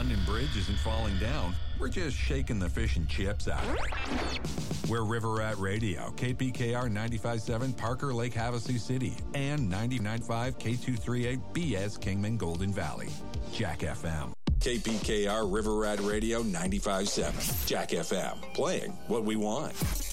London Bridge isn't falling down. We're just shaking the fish and chips out of it. We're River Rat Radio, KPKR 95.7 Parker Lake Havasu City, and 99.5 K238 BS Kingman Golden Valley. Jack FM. KPKR River Rat Radio 95.7. Jack FM. Playing what we want.